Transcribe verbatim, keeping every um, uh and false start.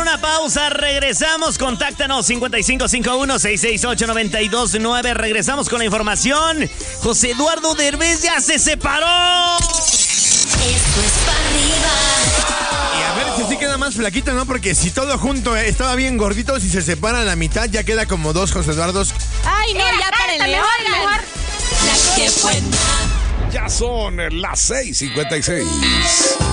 una pausa, regresamos, contáctanos cincuenta y cinco cincuenta y uno, sesenta y seis ocho, noventa y dos nueve. Regresamos con la información. José Eduardo Derbez ya se separó. Esto es para arriba. Y a ver si así queda más flaquito, ¿no? Porque si todo junto eh, estaba bien gordito, si se separa a la mitad ya queda como dos José Eduardos. Ay, no, ya párenle, oigan. La que buena. Ya son las seis cincuenta y seis.